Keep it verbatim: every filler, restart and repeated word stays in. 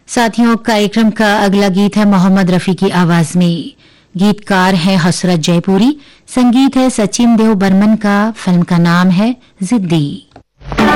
साथियों, कार्यक्रम का अगला गीत है मोहम्मद रफी की आवाज में। गीतकार है हसरत जयपुरी, संगीत है सचिन देव बर्मन का, फिल्म का नाम है जिद्दी।